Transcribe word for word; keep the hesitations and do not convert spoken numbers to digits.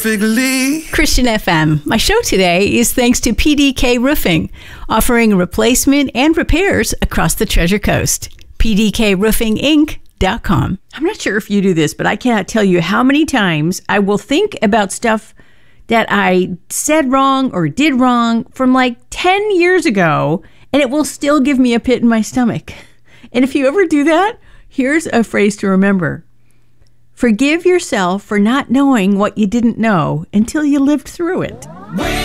Christian F M. My show today is thanks to P D K Roofing, offering replacement and repairs across the Treasure Coast. P D K Roofing Inc dot com. I'm not sure if you do this, but I cannot tell you how many times I will think about stuff that I said wrong or did wrong from like ten years ago, and it will still give me a pit in my stomach. And if you ever do that, here's a phrase to remember. Forgive yourself for not knowing what you didn't know until you lived through it.